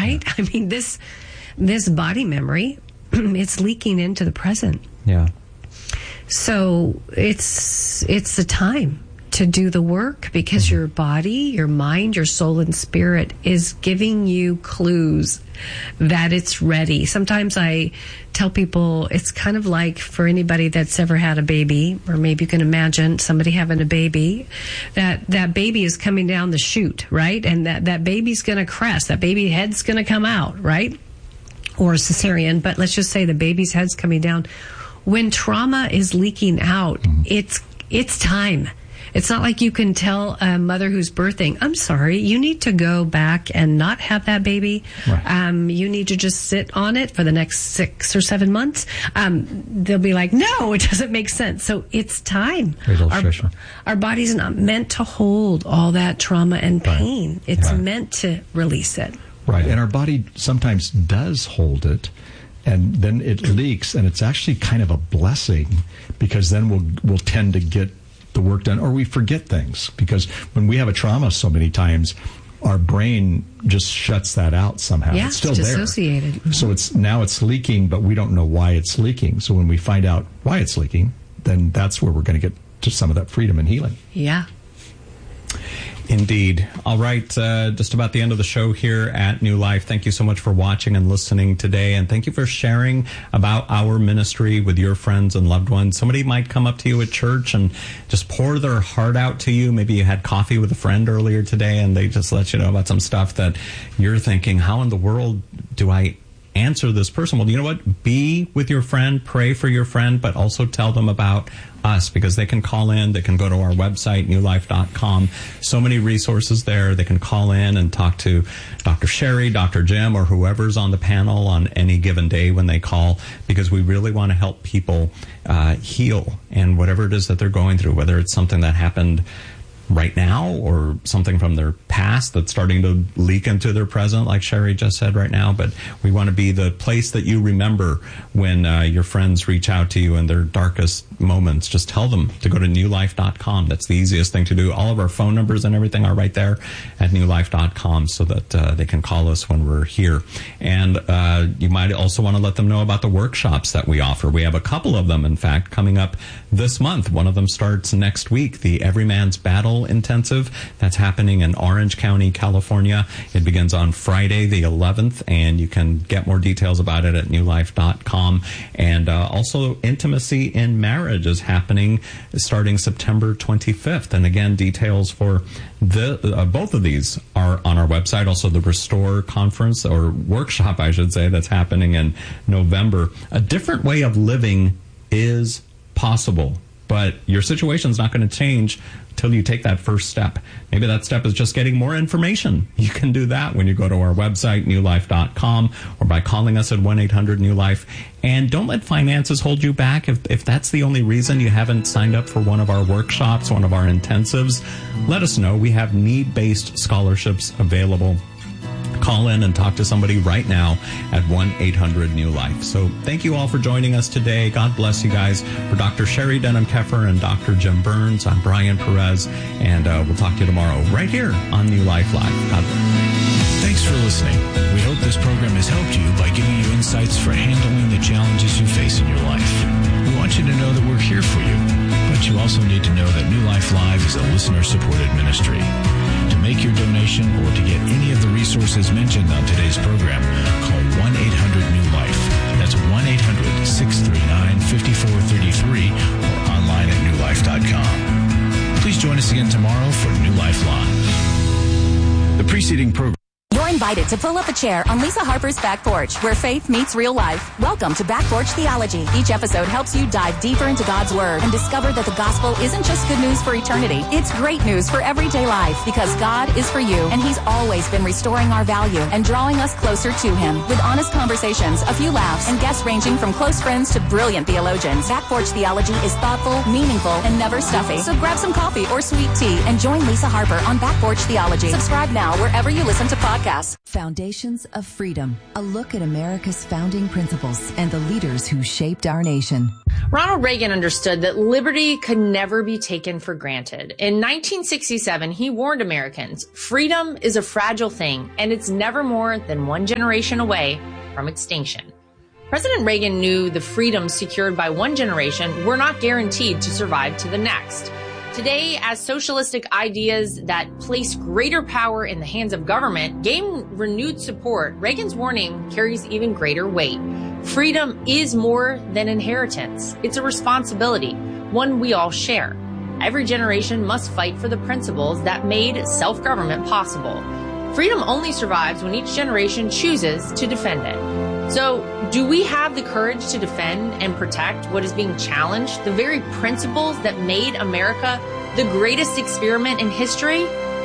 right? I mean, this body memory, it's leaking into the present. Yeah. So it's the time to do the work, because your body, your mind, your soul and spirit is giving you clues that it's ready. Sometimes I tell people it's kind of like, for anybody that's ever had a baby, or maybe you can imagine somebody having a baby, that baby is coming down the chute, right? And that baby's going to crest, that baby head's going to come out, right? Or cesarean, but let's just say the baby's head's coming down. When trauma is leaking out, it's time. It's not like you can tell a mother who's birthing, I'm sorry, you need to go back and not have that baby. Right. You need to just sit on it for the next 6 or 7 months. They'll be like, no, it doesn't make sense. So it's time. Our body's not meant to hold all that trauma and pain. Right. It's meant to release it. Right. And our body sometimes does hold it, and then it leaks, and it's actually kind of a blessing, because then we'll tend to get the work done, or we forget things, because when we have a trauma so many times, our brain just shuts that out somehow. Yeah, it's still dissociated. There. So it's leaking, but we don't know why it's leaking. So when we find out why it's leaking, then that's where we're going to get to some of that freedom and healing. Yeah. Indeed. All right, just about the end of the show here at New Life. Thank you so much for watching and listening today, and thank you for sharing about our ministry with your friends and loved ones. Somebody might come up to you at church and just pour their heart out to you. Maybe you had coffee with a friend earlier today, and they just let you know about some stuff that you're thinking, how in the world do I answer this person? Well, you know what? Be with your friend, pray for your friend, but also tell them about us, because they can call in, they can go to our website, newlife.com. So many resources there. They can call in and talk to Dr. Sherry, Dr. Jim, or whoever's on the panel on any given day when they call, because we really want to help people heal, and whatever it is that they're going through, whether it's something that happened right now or something from their past that's starting to leak into their present, like Sherry just said right now. But we want to be the place that you remember when your friends reach out to you in their darkest moments. Just tell them to go to newlife.com. That's the easiest thing to do. All of our phone numbers and everything are right there at newlife.com, so that they can call us when we're here. And you might also want to let them know about the workshops that we offer. We have a couple of them, in fact, coming up this month. One of them starts next week, the Everyman's Battle Intensive. That's happening in Orange County, California. It begins on Friday the 11th, and you can get more details about it at newlife.com. And also, Intimacy in Marriage is happening starting September 25th. And again, details for both of these are on our website. Also, the Restore Conference, or workshop, I should say, that's happening in November. A different way of living is possible, but your situation's not going to change till you take that first step. Maybe that step is just getting more information. You can do that when you go to our website, newlife.com, or by calling us at 1-800-NEW-LIFE. And don't let finances hold you back. If that's the only reason you haven't signed up for one of our workshops, one of our intensives, let us know. We have need-based scholarships available. Call in and talk to somebody right now at 1-800-NEW-LIFE. So thank you all for joining us today. God bless you guys. For Dr. Sherry Denham-Keffer and Dr. Jim Burns, I'm Brian Perez, and we'll talk to you tomorrow right here on New Life Live. God bless. Thanks for listening. We hope this program has helped you by giving you insights for handling the challenges you face in your life. We want you to know that we're here for you, but you also need to know that New Life Live is a listener-supported ministry. To make your donation or to get any of the resources mentioned on today's program, call 1-800-NEW-LIFE. That's 1-800-639-5433 or online at newlife.com. Please join us again tomorrow for New Life Live. The preceding program. You're invited to pull up a chair on Lisa Harper's Back Porch, where faith meets real life. Welcome to Back Porch Theology. Each episode helps you dive deeper into God's Word and discover that the gospel isn't just good news for eternity. It's great news for everyday life, because God is for you, and He's always been restoring our value and drawing us closer to Him. With honest conversations, a few laughs, and guests ranging from close friends to brilliant theologians, Back Porch Theology is thoughtful, meaningful, and never stuffy. So grab some coffee or sweet tea and join Lisa Harper on Back Porch Theology. Subscribe now wherever you listen to podcasts. pass. Foundations of Freedom, a look at America's founding principles and the leaders who shaped our nation. Ronald Reagan understood that liberty could never be taken for granted. In 1967, he warned Americans, freedom is a fragile thing, and it's never more than one generation away from extinction. President Reagan knew the freedoms secured by one generation were not guaranteed to survive to the next. Today, as socialistic ideas that place greater power in the hands of government gain renewed support, Reagan's warning carries even greater weight. Freedom is more than inheritance. It's a responsibility, one we all share. Every generation must fight for the principles that made self-government possible. Freedom only survives when each generation chooses to defend it. So, do we have the courage to defend and protect what is being challenged, the very principles that made America the greatest experiment in history?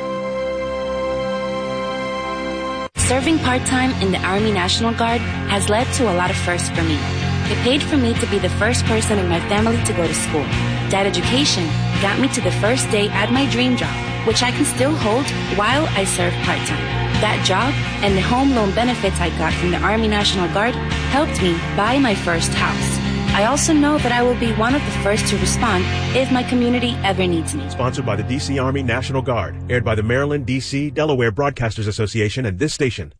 Serving part-time in the Army National Guard has led to a lot of firsts for me. It paid for me to be the first person in my family to go to school. That education got me to the first day at my dream job, which I can still hold while I serve part-time. That job and the home loan benefits I got from the Army National Guard helped me buy my first house. I also know that I will be one of the first to respond if my community ever needs me. Sponsored by the D.C. Army National Guard. Aired by the Maryland, D.C., Delaware Broadcasters Association and this station.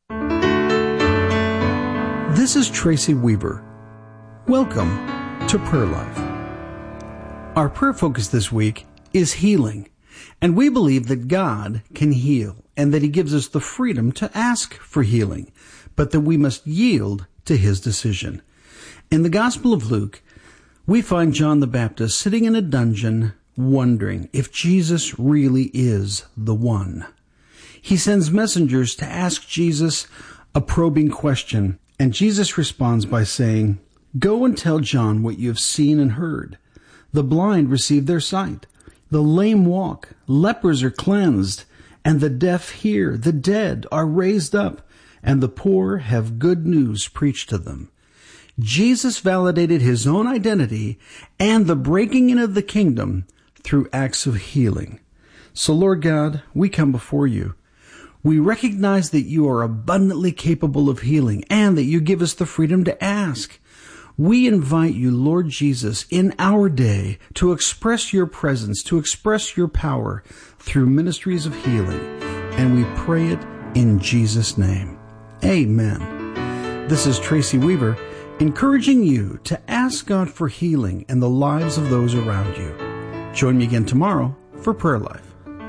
This is Tracy Weaver. Welcome to Prayer Life. Our prayer focus this week is healing. And we believe that God can heal and that He gives us the freedom to ask for healing, but that we must yield to His decision. In the Gospel of Luke, we find John the Baptist sitting in a dungeon wondering if Jesus really is the one. He sends messengers to ask Jesus a probing question, and Jesus responds by saying, "Go and tell John what you have seen and heard. The blind receive their sight. The lame walk, lepers are cleansed, and the deaf hear, the dead are raised up, and the poor have good news preached to them." Jesus validated His own identity and the breaking in of the kingdom through acts of healing. So, Lord God, we come before You. We recognize that You are abundantly capable of healing and that You give us the freedom to ask. We invite You, Lord Jesus, in our day to express Your presence, to express Your power through ministries of healing. And we pray it in Jesus' name. Amen. This is Tracy Weaver, encouraging you to ask God for healing in the lives of those around you. Join me again tomorrow for Prayer Life.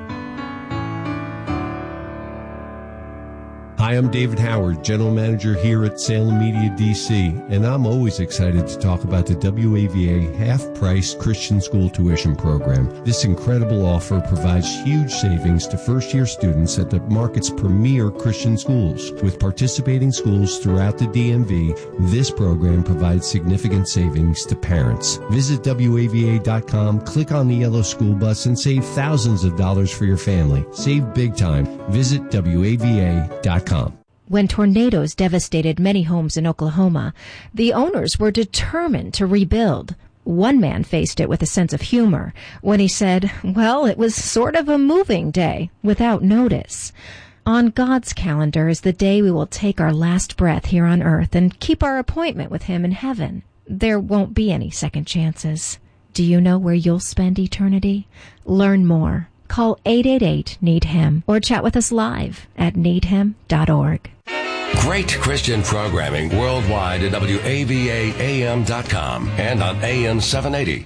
Hi, I'm David Howard, General Manager here at Salem Media DC, and I'm always excited to talk about the WAVA half-price Christian school tuition program. This incredible offer provides huge savings to first-year students at the market's premier Christian schools. With participating schools throughout the DMV, this program provides significant savings to parents. Visit WAVA.com, click on the yellow school bus, and save thousands of dollars for your family. Save big time. Visit WAVA.com. When tornadoes devastated many homes in Oklahoma, the owners were determined to rebuild. One man faced it with a sense of humor when he said, well, it was sort of a moving day without notice. On God's calendar is the day we will take our last breath here on earth and keep our appointment with Him in heaven. There won't be any second chances. Do you know where you'll spend eternity? Learn more. Call 888-NEED-HIM or chat with us live at needhim.org. Great Christian programming worldwide at WAVAAM.com and on AM 780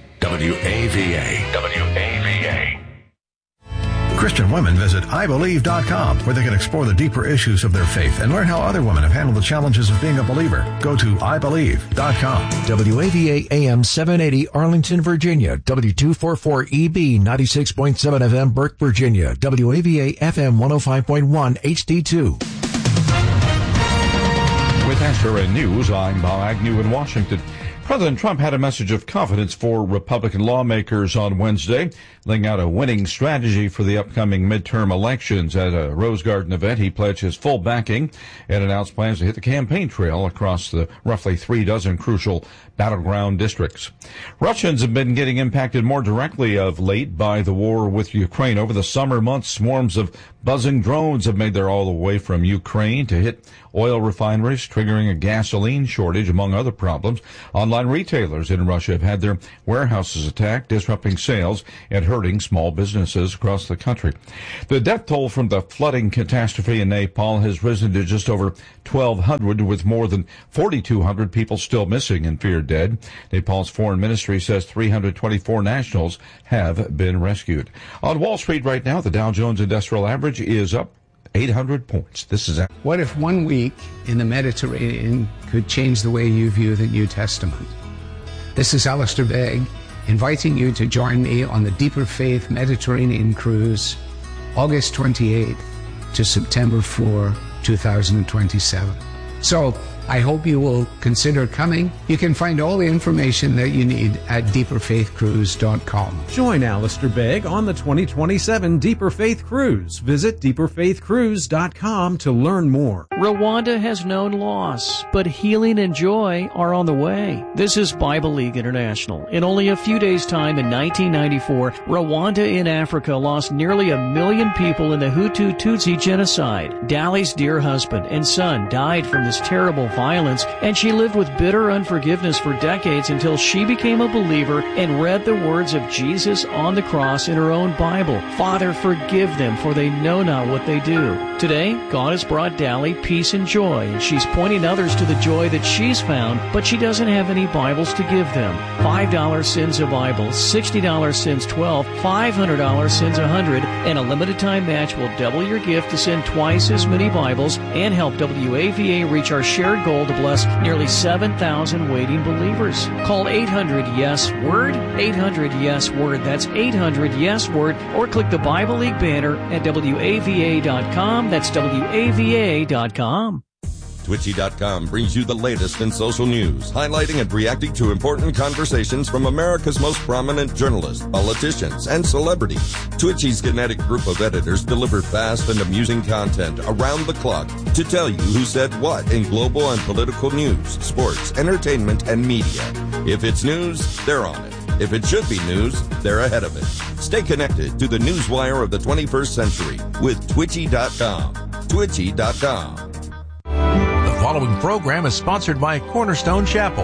WAVA. Christian women visit IBelieve.com, where they can explore the deeper issues of their faith and learn how other women have handled the challenges of being a believer. Go to IBelieve.com. WAVA AM 780 Arlington, Virginia. W244EB 96.7 FM Burke, Virginia. WAVA FM 105.1 HD2. With SRN News, I'm Bob Agnew in Washington. President Trump had a message of confidence for Republican lawmakers on Wednesday, laying out a winning strategy for the upcoming midterm elections. At a Rose Garden event, he pledged his full backing and announced plans to hit the campaign trail across the roughly 36 crucial battleground districts. Russians have been getting impacted more directly of late by the war with Ukraine. Over the summer months, swarms of buzzing drones have made their way from Ukraine to hit oil refineries, triggering a gasoline shortage, among other problems. Online retailers in Russia have had their warehouses attacked, disrupting sales and hurting small businesses across the country. The death toll from the flooding catastrophe in Nepal has risen to just over 1,200, with more than 4,200 people still missing and feared dead. Nepal's foreign ministry says 324 nationals have been rescued. On Wall Street right now, the Dow Jones Industrial Average is up 800 points. This is What if 1 week in the Mediterranean could change the way you view the New Testament? This is Alistair Begg, inviting you to join me on the Deeper Faith Mediterranean Cruise, August 28th to September 4, 2027. So, I hope you will consider coming. You can find all the information that you need at deeperfaithcruise.com. Join Alistair Begg on the 2027 Deeper Faith Cruise. Visit deeperfaithcruise.com to learn more. Rwanda has known loss, but healing and joy are on the way. This is Bible League International. In only a few days' time in 1994, Rwanda in Africa lost nearly 1 million people in the Hutu-Tutsi genocide. Dali's dear husband and son died from this terrible violence, and she lived with bitter unforgiveness for decades until she became a believer and read the words of Jesus on the cross in her own Bible. Father, forgive them, for they know not what they do. Today, God has brought Dali peace and joy, and she's pointing others to the joy that she's found, but she doesn't have any Bibles to give them. $5 sends a Bible, $60 sends 12, $500 sends 100, and a limited time match will double your gift to send twice as many Bibles and help WAVA reach our shared goal to bless nearly 7,000 waiting believers. Call 800-YES-WORD, 800-YES-WORD. That's 800-YES-WORD, or click the Bible League banner at WAVA.com. That's WAVA.com. Twitchy.com brings you the latest in social news, highlighting and reacting to important conversations from America's most prominent journalists, politicians, and celebrities. Twitchy's kinetic group of editors deliver fast and amusing content around the clock to tell you who said what in global and political news, sports, entertainment, and media. If it's news, they're on it. If it should be news, they're ahead of it. Stay connected to the newswire of the 21st century with Twitchy.com. Twitchy.com. The following program is sponsored by Cornerstone Chapel.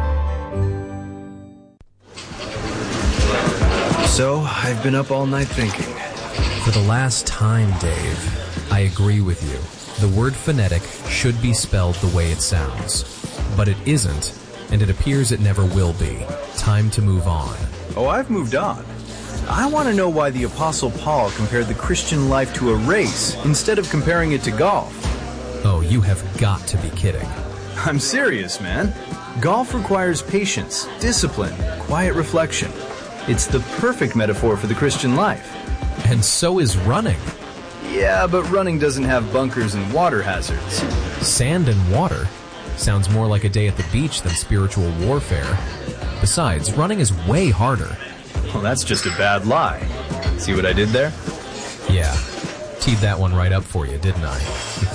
So, I've been up all night thinking. For the last time, Dave, I agree with you. The word phonetic should be spelled the way it sounds. But it isn't, and it appears it never will be. Time to move on. Oh, I've moved on. I want to know why the Apostle Paul compared the Christian life to a race instead of comparing it to golf. Oh, you have got to be kidding. I'm serious, man. Golf requires patience, discipline, quiet reflection. It's the perfect metaphor for the Christian life. And so is running. Yeah, but running doesn't have bunkers and water hazards. Sand and water? Sounds more like a day at the beach than spiritual warfare. Besides, running is way harder. Well, that's just a bad lie. See what I did there? Yeah. Teed that one right up for you, didn't I?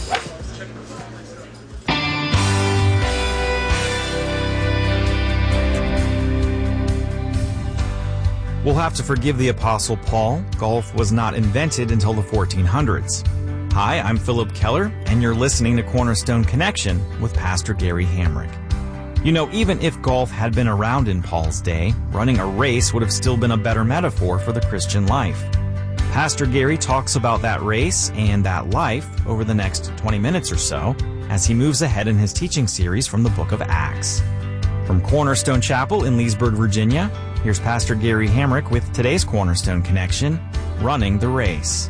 We'll have to forgive the Apostle Paul. Golf was not invented until the 1400s. Hi, I'm Philip Keller, and you're listening to Cornerstone Connection with Pastor Gary Hamrick. You know, even if golf had been around in Paul's day, running a race would have still been a better metaphor for the Christian life. Pastor Gary talks about that race and that life over the next 20 minutes or so as he moves ahead in his teaching series from the book of Acts. From Cornerstone Chapel in Leesburg, Virginia, here's Pastor Gary Hamrick with today's Cornerstone Connection, Running the Race.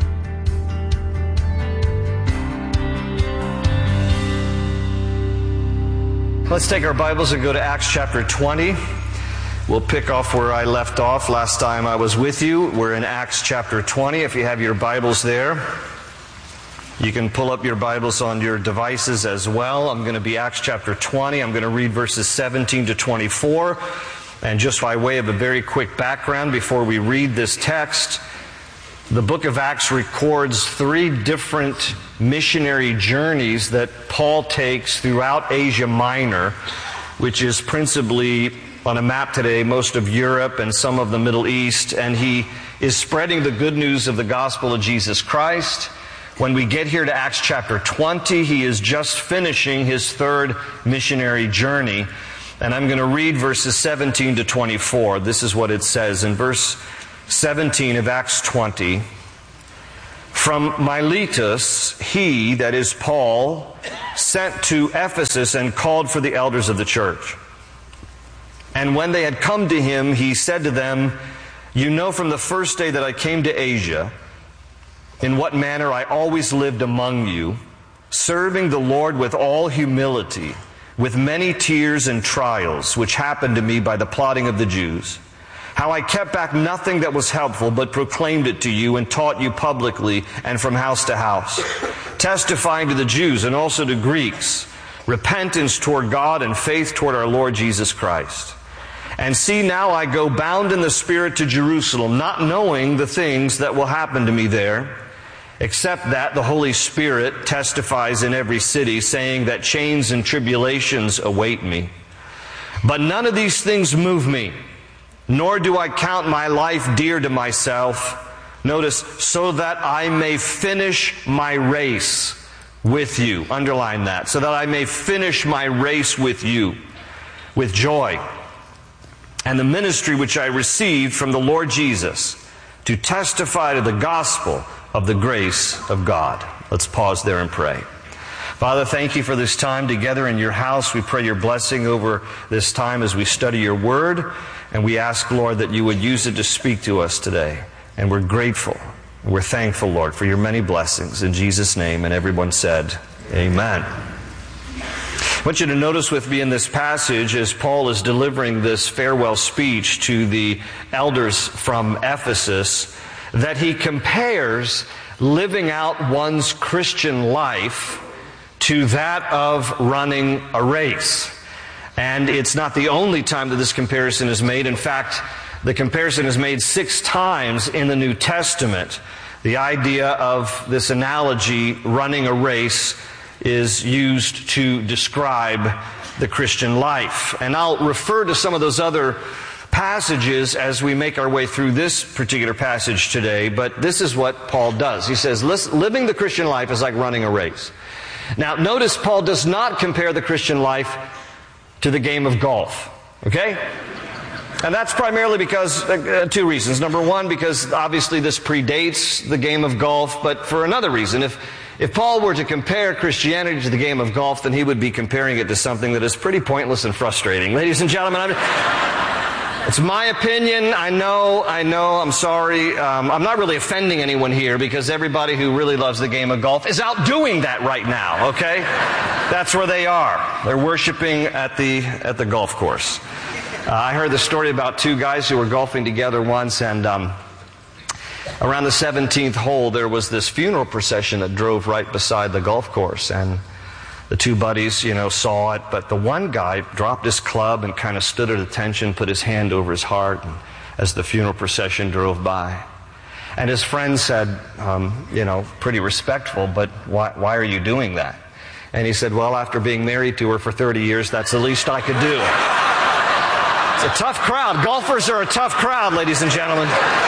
Let's take our Bibles and go to Acts chapter 20. We'll pick off where I left off last time I was with you. We're in Acts chapter 20, if you have your Bibles there. You can pull up your Bibles on your devices as well. I'm going to be Acts chapter 20. I'm going to read verses 17 to 24. And just by way of a very quick background before we read this text, the book of Acts records 3 different missionary journeys that Paul takes throughout Asia Minor, which is principally on a map today most of Europe and some of the Middle East. And he is spreading the good news of the gospel of Jesus Christ. When we get here to Acts chapter 20, he is just finishing his 3rd missionary journey. And I'm going to read verses 17 to 24. This is what it says in verse 17 of Acts 20. From Miletus, he, that is Paul, sent to Ephesus and called for the elders of the church. And when they had come to him, he said to them, "You know from the first day that I came to Asia, in what manner I always lived among you, serving the Lord with all humility, with many tears and trials, which happened to me by the plotting of the Jews. How I kept back nothing that was helpful, but proclaimed it to you and taught you publicly and from house to house, testifying to the Jews and also to Greeks, repentance toward God and faith toward our Lord Jesus Christ. And see, now I go bound in the Spirit to Jerusalem, not knowing the things that will happen to me there, except that the Holy Spirit testifies in every city, saying that chains and tribulations await me. But none of these things move me, nor do I count my life dear to myself." Notice, "so that I may finish my race with you." Underline that. "So that I may finish my race with you, with joy, and the ministry which I received from the Lord Jesus, to testify to the gospel of the grace of God." Let's pause there and pray. Father, thank you for this time together in your house. We pray your blessing over this time as we study your word. And we ask, Lord, that you would use it to speak to us today. And we're grateful. We're thankful, Lord, for your many blessings. In Jesus' name. And everyone said, amen. I want you to notice with me in this passage, as Paul is delivering this farewell speech to the elders from Ephesus, that he compares living out one's Christian life to that of running a race. And it's not the only time that this comparison is made. In fact, the comparison is made 6 times in the New Testament. The idea of this analogy, running a race, is used to describe the Christian life. And I'll refer to some of those other passages as we make our way through this particular passage today, but this is what Paul does. He says, living the Christian life is like running a race. Now, notice Paul does not compare the Christian life to the game of golf, okay? And that's primarily because, 2 reasons. Number one, because obviously this predates the game of golf, but for another reason. If Paul were to compare Christianity to the game of golf, then he would be comparing it to something that is pretty pointless and frustrating. Ladies and gentlemen, it's my opinion. I know, I'm sorry. I'm not really offending anyone here because everybody who really loves the game of golf is out doing that right now, okay? That's where they are. They're worshiping at the golf course. I heard the story about 2 guys who were golfing together once, and around the 17th hole, there was this funeral procession that drove right beside the golf course, and the 2 buddies, saw it, but the one guy dropped his club and kind of stood at attention, put his hand over his heart as the funeral procession drove by. And his friend said, pretty respectful, but why are you doing that? And he said, well, after being married to her for 30 years, that's the least I could do. It's a tough crowd. Golfers are a tough crowd, ladies and gentlemen.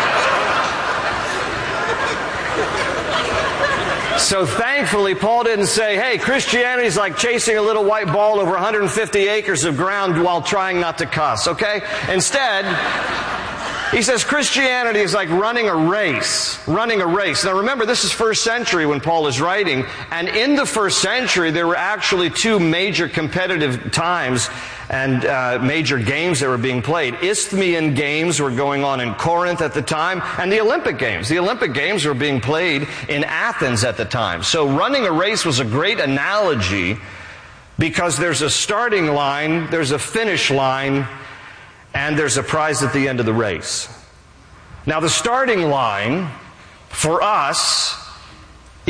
So thankfully, Paul didn't say, hey, Christianity is like chasing a little white ball over 150 acres of ground while trying not to cuss, okay? Instead, he says Christianity is like running a race. Running a race. Now remember, this is 1st century when Paul is writing, and in the 1st century, there were actually 2 major competitive times and major games that were being played. Isthmian games were going on in Corinth at the time, and the Olympic Games. The Olympic Games were being played in Athens at the time. So running a race was a great analogy because there's a starting line, there's a finish line, and there's a prize at the end of the race. Now the starting line for us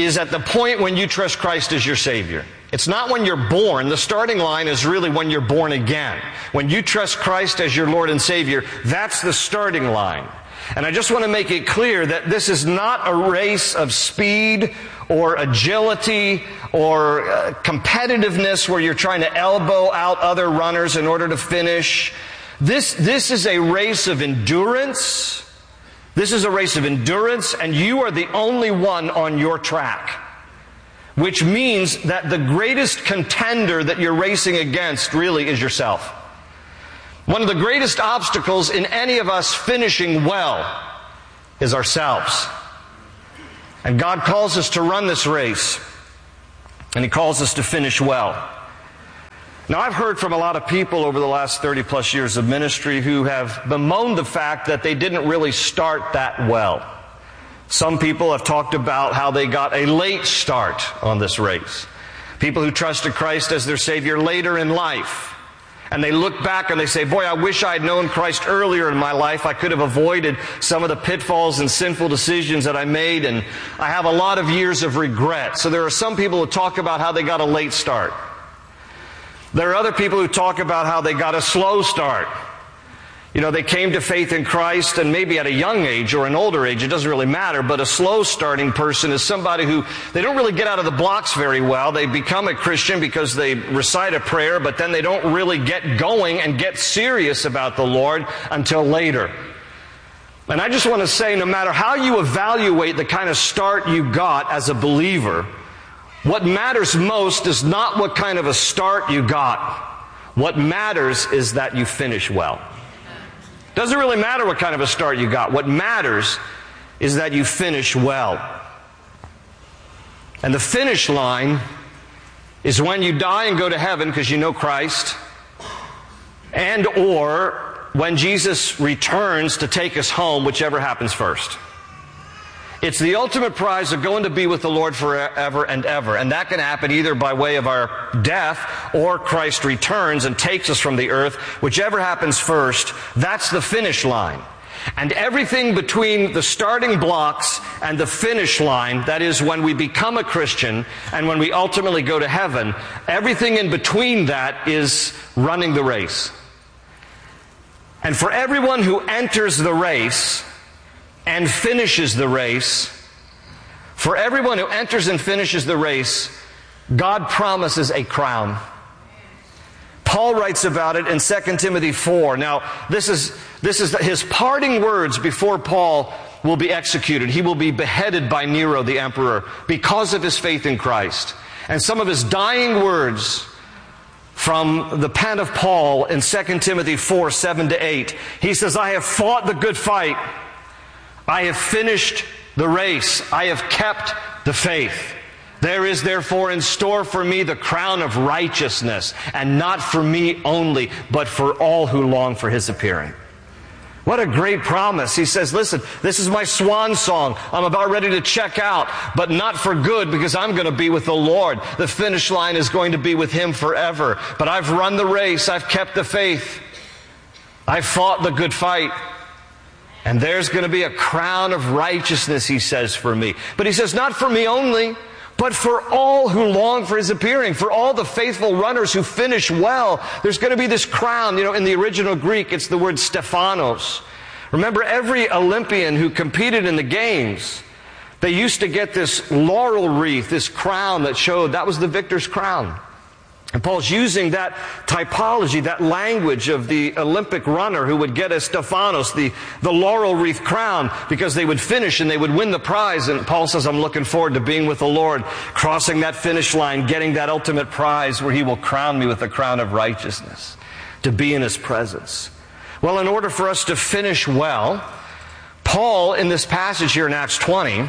is at the point when you trust Christ as your Savior. It's not when you're born. The starting line is really when you're born again. When you trust Christ as your Lord and Savior, that's the starting line. And I just want to make it clear that this is not a race of speed or agility or competitiveness where you're trying to elbow out other runners in order to finish. This is a race of endurance. This is a race of endurance, and you are the only one on your track. Which means that the greatest contender that you're racing against really is yourself. One of the greatest obstacles in any of us finishing well is ourselves. And God calls us to run this race, and He calls us to finish well. Now, I've heard from a lot of people over the last 30 plus years of ministry who have bemoaned the fact that they didn't really start that well. Some people have talked about how they got a late start on this race. People who trusted Christ as their Savior later in life. And they look back and they say, boy, I wish I had known Christ earlier in my life. I could have avoided some of the pitfalls and sinful decisions that I made, and I have a lot of years of regret. So there are some people who talk about how they got a late start. There are other people who talk about how they got a slow start. You know, they came to faith in Christ and maybe at a young age or an older age, it doesn't really matter, but a slow starting person is somebody who, they don't really get out of the blocks very well. They become a Christian because they recite a prayer, but then they don't really get going and get serious about the Lord until later. And I just want to say, no matter how you evaluate the kind of start you got as a believer, what matters most is not what kind of a start you got. What matters is that you finish well. Doesn't really matter what kind of a start you got. What matters is that you finish well. And the finish line is when you die and go to heaven because you know Christ, and or when Jesus returns to take us home, whichever happens first. It's the ultimate prize of going to be with the Lord forever and ever. And that can happen either by way of our death or Christ returns and takes us from the earth. Whichever happens first, that's the finish line. And everything between the starting blocks and the finish line, that is when we become a Christian and when we ultimately go to heaven, everything in between that is running the race. And for everyone who enters the race and finishes the race, for everyone who enters and finishes the race, God promises a crown. Paul writes about it in 2 Timothy 4. Now, this is his parting words before Paul will be executed. He will be beheaded by Nero, the emperor, because of his faith in Christ. And some of his dying words from the pen of Paul in 2 Timothy 4, 7-8. He says, I have fought the good fight. I have finished the race. I have kept the faith. There is therefore in store for me the crown of righteousness, and not for me only, but for all who long for His appearing. What a great promise. He says, listen, this is my swan song. I'm about ready to check out, but not for good, because I'm going to be with the Lord. The finish line is going to be with Him forever. But I've run the race. I've kept the faith. I've fought the good fight. And there's going to be a crown of righteousness, he says, for me. But he says, not for me only, but for all who long for His appearing, for all the faithful runners who finish well. There's going to be this crown. You know, in the original Greek, it's the word Stephanos. Remember, every Olympian who competed in the games, they used to get this laurel wreath, this crown that showed that was the victor's crown. And Paul's using that typology, that language of the Olympic runner who would get a Stephanos, the laurel wreath crown, because they would finish and they would win the prize. And Paul says, I'm looking forward to being with the Lord, crossing that finish line, getting that ultimate prize where He will crown me with the crown of righteousness, to be in His presence. Well, in order for us to finish well, Paul, in this passage here in Acts 20,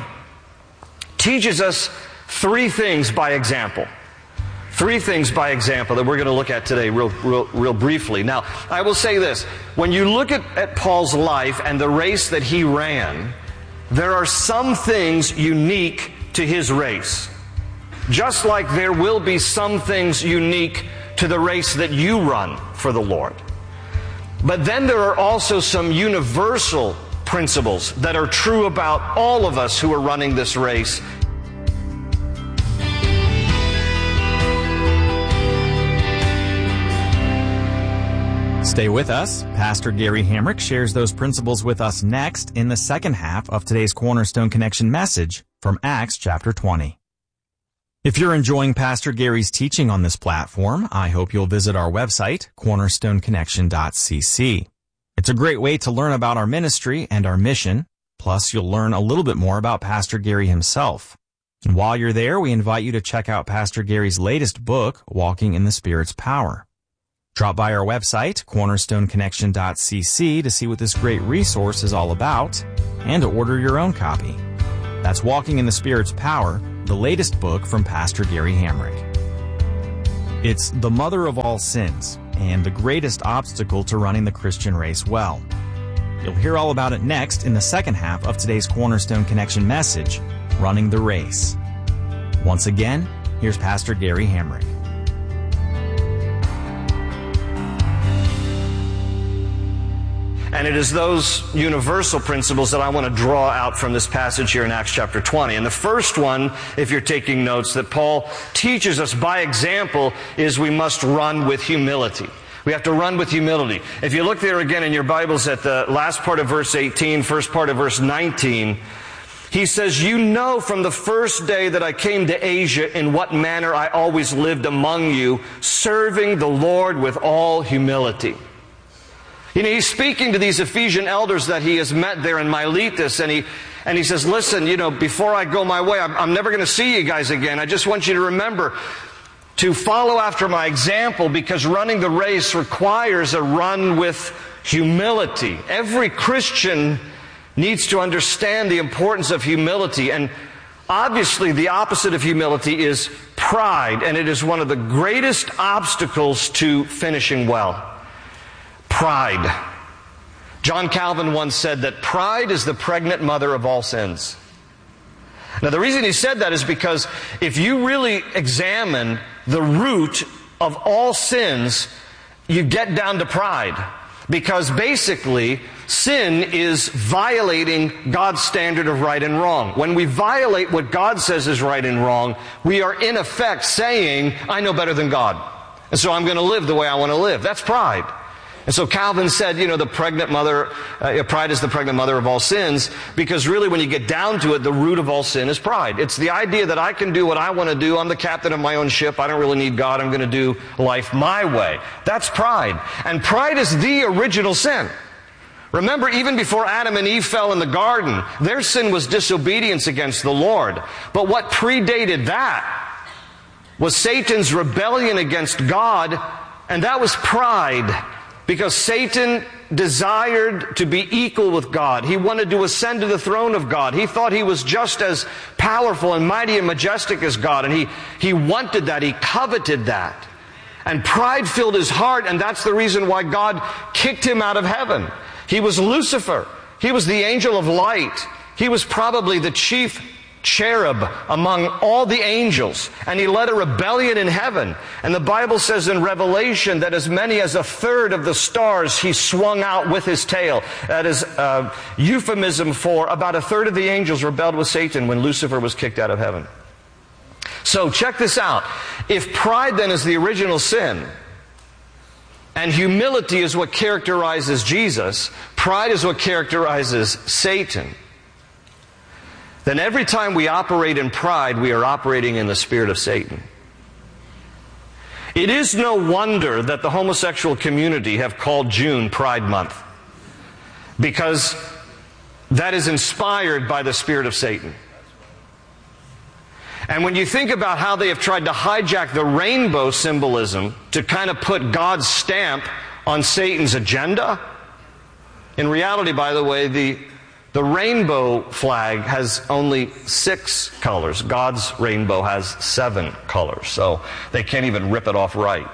teaches us three things by example. Three things by example that we're going to look at today real briefly. Now, I will say this. When you look at Paul's life and the race that he ran, there are some things unique to his race. Just like there will be some things unique to the race that you run for the Lord. But then there are also some universal principles that are true about all of us who are running this race. Stay with us. Pastor Gary Hamrick shares those principles with us next in the second half of today's Cornerstone Connection message from Acts chapter 20. If you're enjoying Pastor Gary's teaching on this platform, I hope you'll visit our website, cornerstoneconnection.cc. It's a great way to learn about our ministry and our mission. Plus, you'll learn a little bit more about Pastor Gary himself. And while you're there, we invite you to check out Pastor Gary's latest book, Walking in the Spirit's Power. Drop by our website, cornerstoneconnection.cc, to see what this great resource is all about and to order your own copy. That's Walking in the Spirit's Power, the latest book from Pastor Gary Hamrick. It's the mother of all sins and the greatest obstacle to running the Christian race well. You'll hear all about it next in the second half of today's Cornerstone Connection message, Running the Race. Once again, here's Pastor Gary Hamrick. And it is those universal principles that I want to draw out from this passage here in Acts chapter 20. And the first one, if you're taking notes, that Paul teaches us by example is we must run with humility. We have to run with humility. If you look there again in your Bibles at the last part of verse 18, first part of verse 19, he says, "You know from the first day that I came to Asia in what manner I always lived among you, serving the Lord with all humility." You know, he's speaking to these Ephesian elders that he has met there in Miletus, and he says, listen, you know, before I go my way, I'm never going to see you guys again. I just want you to remember to follow after my example, because running the race requires a run with humility. Every Christian needs to understand the importance of humility, and obviously the opposite of humility is pride, and it is one of the greatest obstacles to finishing well. Pride. John Calvin once said that pride is the pregnant mother of all sins. Now, the reason he said that is because if you really examine the root of all sins, you get down to pride. Because basically, sin is violating God's standard of right and wrong. When we violate what God says is right and wrong, we are in effect saying, I know better than God, and so I'm going to live the way I want to live. That's pride. And so Calvin said, you know, the pregnant mother, pride is the pregnant mother of all sins, because really when you get down to it, the root of all sin is pride. It's the idea that I can do what I want to do. I'm the captain of my own ship. I don't really need God. I'm going to do life my way. That's pride. And pride is the original sin. Remember, even before Adam and Eve fell in the garden, their sin was disobedience against the Lord. But what predated that was Satan's rebellion against God, and that was pride. Because Satan desired to be equal with God. He wanted to ascend to the throne of God. He thought he was just as powerful and mighty and majestic as God. And he wanted that. He coveted that. And pride filled his heart, and that's the reason why God kicked him out of heaven. He was Lucifer. He was the angel of light. He was probably the chief cherub among all the angels, and he led a rebellion in heaven. And the Bible says in Revelation that as many as a third of the stars he swung out with his tail. That is a euphemism for about a third of the angels rebelled with Satan when Lucifer was kicked out of heaven. So check this out. If pride then is the original sin, and humility is what characterizes Jesus, pride is what characterizes Satan, then every time we operate in pride, we are operating in the spirit of Satan. It is no wonder that the homosexual community have called June Pride Month, because that is inspired by the spirit of Satan. And when you think about how they have tried to hijack the rainbow symbolism to kind of put God's stamp on Satan's agenda, in reality, by the way, the rainbow flag has only 6 colors. God's rainbow has 7 colors. So they can't even rip it off right.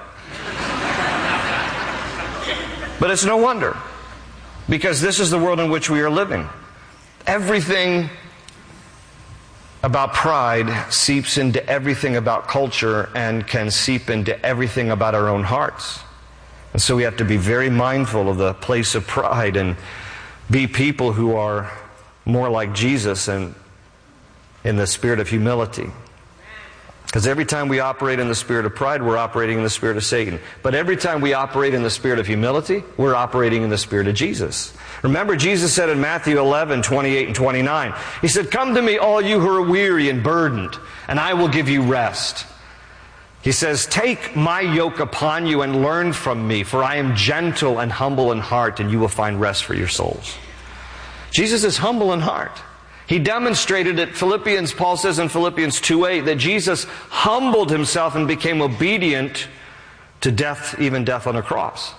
But it's no wonder, because this is the world in which we are living. Everything about pride seeps into everything about culture and can seep into everything about our own hearts. And so we have to be very mindful of the place of pride and be people who are more like Jesus and in the spirit of humility. Because every time we operate in the spirit of pride, we're operating in the spirit of Satan. But every time we operate in the spirit of humility, we're operating in the spirit of Jesus. Remember, Jesus said in Matthew 11, 28 and 29, He said, "Come to me, all you who are weary and burdened, and I will give you rest." He says, "Take my yoke upon you and learn from me, for I am gentle and humble in heart, and you will find rest for your souls." Jesus is humble in heart. He demonstrated it. Paul says in Philippians 2:8 that Jesus humbled himself and became obedient to death, even death on a cross.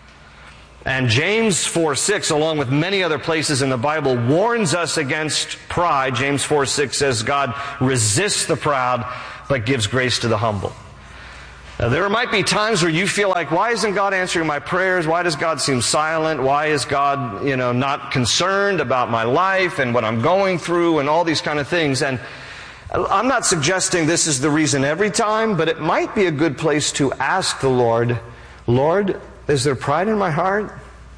And James 4:6, along with many other places in the Bible, warns us against pride. James 4:6 says, "God resists the proud, but gives grace to the humble." Now, there might be times where you feel like, why isn't God answering my prayers? Why does God seem silent? Why is God, not concerned about my life and what I'm going through and all these kind of things? And I'm not suggesting this is the reason every time, but it might be a good place to ask the Lord, "Lord, is there pride in my heart?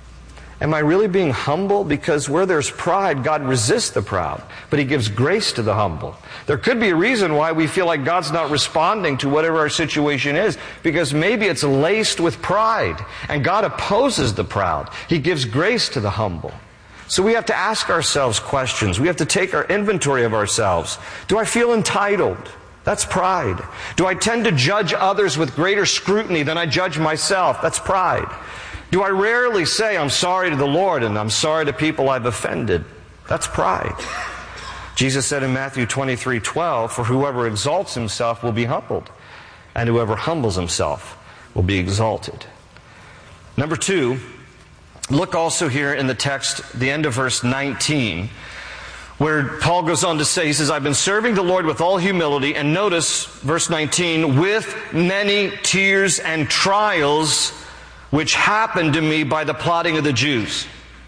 Am I really being humble?" Because where there's pride, God resists the proud, but He gives grace to the humble. There could be a reason why we feel like God's not responding to whatever our situation is, because maybe it's laced with pride, and God opposes the proud. He gives grace to the humble. So we have to ask ourselves questions. We have to take our inventory of ourselves. Do I feel entitled? That's pride. Do I tend to judge others with greater scrutiny than I judge myself? That's pride. Do I rarely say, "I'm sorry" to the Lord and I'm sorry to people I've offended? That's pride. Jesus said in Matthew 23:12, "For whoever exalts himself will be humbled, and whoever humbles himself will be exalted." Number 2, look also here in the text, the end of verse 19, where Paul goes on to say, he says, "I've been serving the Lord with all humility," and notice verse 19, "with many tears and trials, which happened to me by the plotting of the Jews."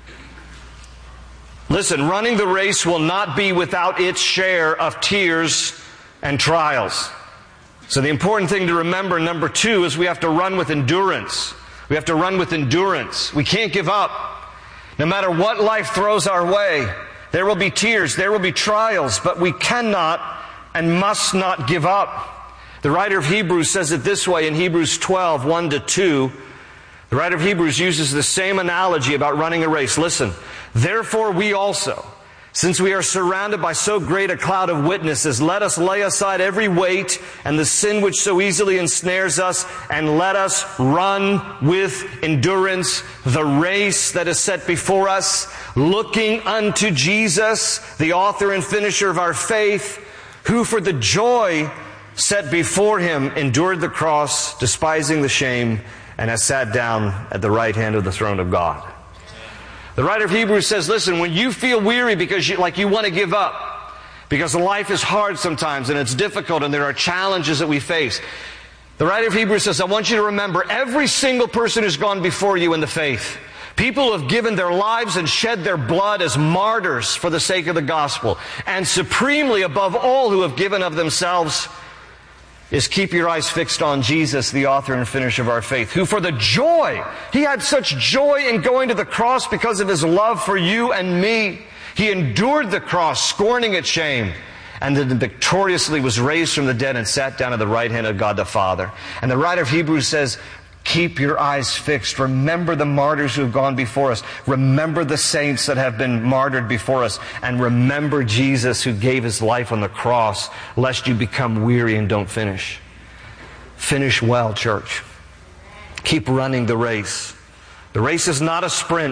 Listen, running the race will not be without its share of tears and trials. So the important thing to remember, number 2, is we have to run with endurance. We have to run with endurance. We can't give up. No matter what life throws our way, there will be tears, there will be trials, but we cannot and must not give up. The writer of Hebrews says it this way in Hebrews 12, 1-2. The writer of Hebrews uses the same analogy about running a race. Listen, "Therefore we also, since we are surrounded by so great a cloud of witnesses, let us lay aside every weight and the sin which so easily ensnares us, and let us run with endurance the race that is set before us, looking unto Jesus, the author and finisher of our faith, who for the joy set before Him endured the cross, despising the shame, and has sat down at the right hand of the throne of God." The writer of Hebrews says, listen, when you feel weary because you want to give up, because life is hard sometimes and it's difficult and there are challenges that we face, the writer of Hebrews says, I want you to remember every single person who's gone before you in the faith. People who have given their lives and shed their blood as martyrs for the sake of the gospel. And supremely above all, who have given of themselves, is keep your eyes fixed on Jesus, the author and finisher of our faith, who for the joy, He had such joy in going to the cross because of His love for you and me. He endured the cross, scorning its shame, and then victoriously was raised from the dead and sat down at the right hand of God the Father. And the writer of Hebrews says, keep your eyes fixed. Remember the martyrs who have gone before us. Remember the saints that have been martyred before us. And remember Jesus who gave His life on the cross, lest you become weary and don't finish. Finish well, church. Keep running the race. The race is not a sprint.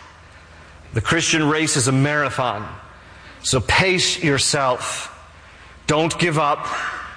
The Christian race is a marathon. So pace yourself. Don't give up.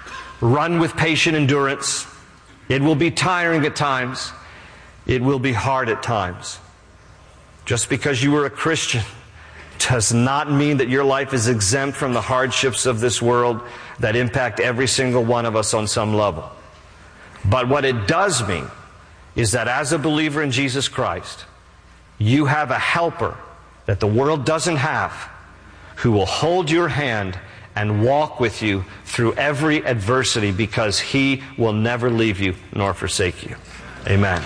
Run with patient endurance. It will be tiring at times. It will be hard at times. Just because you are a Christian does not mean that your life is exempt from the hardships of this world that impact every single one of us on some level. But what it does mean is that as a believer in Jesus Christ, you have a helper that the world doesn't have, who will hold your hand and walk with you through every adversity, because He will never leave you nor forsake you. Amen.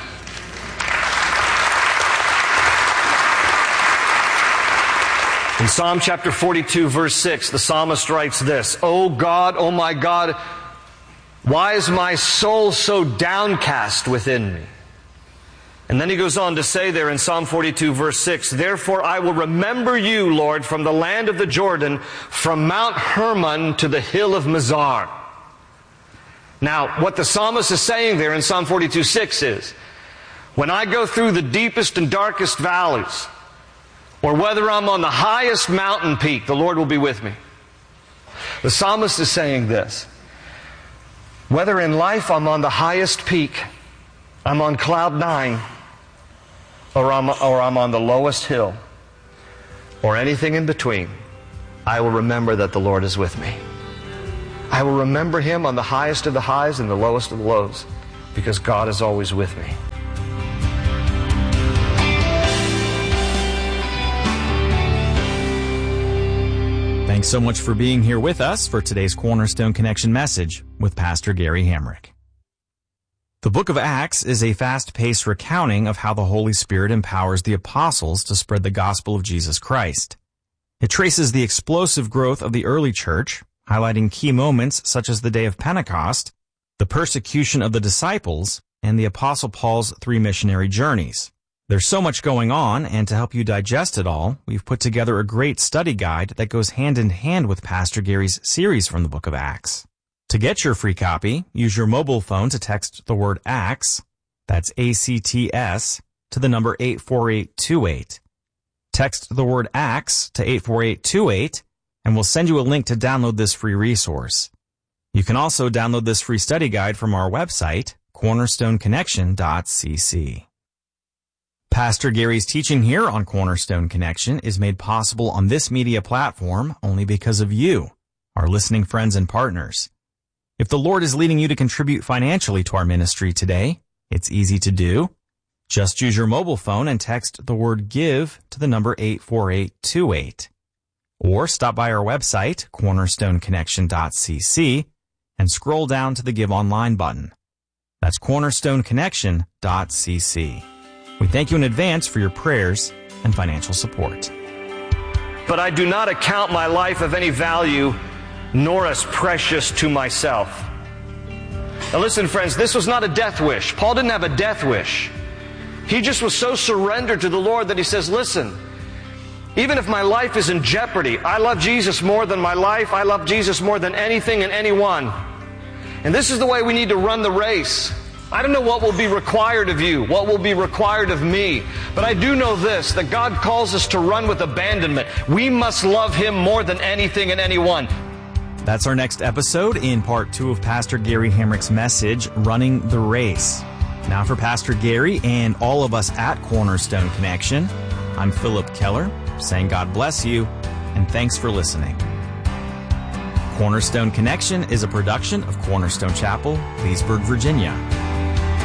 In Psalm chapter 42, verse 6, the psalmist writes this, O God, O my God, Why is my soul so downcast within me? And then he goes on to say there in Psalm 42, verse 6, therefore I will remember you, Lord, from the land of the Jordan, from Mount Hermon to the hill of Mizar. Now, what the psalmist is saying there in Psalm 42, 6 is, when I go through the deepest and darkest valleys, or whether I'm on the highest mountain peak, the Lord will be with me. The psalmist is saying this, whether in life I'm on the highest peak, I'm on cloud 9, or I'm on the lowest hill, or anything in between, I will remember that the Lord is with me. I will remember Him on the highest of the highs and the lowest of the lows, because God is always with me. Thanks so much for being here with us for today's Cornerstone Connection message with Pastor Gary Hamrick. The book of Acts is a fast-paced recounting of how the Holy Spirit empowers the apostles to spread the gospel of Jesus Christ. It traces the explosive growth of the early church, highlighting key moments such as the day of Pentecost, the persecution of the disciples, and the Apostle Paul's 3 missionary journeys. There's so much going on, and to help you digest it all, we've put together a great study guide that goes hand in hand with Pastor Gary's series from the book of Acts. To get your free copy, use your mobile phone to text the word ACTS, that's ACTS, to the number 84828. Text the word ACTS to 84828, and we'll send you a link to download this free resource. You can also download this free study guide from our website, cornerstoneconnection.cc. Pastor Gary's teaching here on Cornerstone Connection is made possible on this media platform only because of you, our listening friends and partners. If the Lord is leading you to contribute financially to our ministry today, it's easy to do. Just use your mobile phone and text the word GIVE to the number 84828. Or stop by our website, cornerstoneconnection.cc, and scroll down to the Give Online button. That's cornerstoneconnection.cc. We thank you in advance for your prayers and financial support. But I do not account my life of any value, nor as precious to myself. Now listen, friends, this was not a death wish. Paul didn't have a death wish. He just was so surrendered to the Lord that he says, listen, even if my life is in jeopardy, I love Jesus more than my life. I love Jesus more than anything and anyone. And this is the way we need to run the race. I don't know what will be required of you, what will be required of me, but I do know this, that God calls us to run with abandonment. We must love Him more than anything and anyone. That's our next episode in part 2 of Pastor Gary Hamrick's message, Running the Race. Now for Pastor Gary and all of us at Cornerstone Connection, I'm Philip Keller, saying God bless you, and thanks for listening. Cornerstone Connection is a production of Cornerstone Chapel, Leesburg, Virginia.